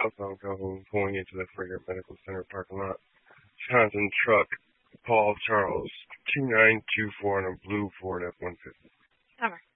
southbound Calhoun, pulling into the Freighter Medical Center parking lot. Wisconsin truck, Paul Charles, 2924 on a blue Ford F-150. Over.